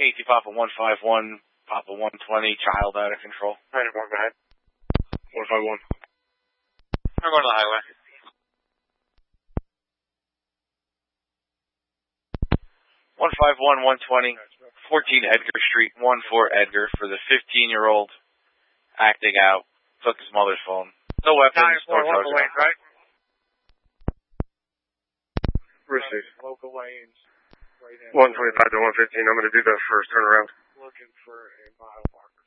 AT Papa 151, Papa 120, child out of control. 91, go ahead. 151. I'm going to the highway. 151, 120, 14 Edgar Street, 14 Edgar for the 15-year-old acting out. Took his mother's phone. No weapons, no drugs. Local lanes, right? Received. Local lanes. Right 125 to 115. I'm going to do the first turnaround. Looking for a mile marker.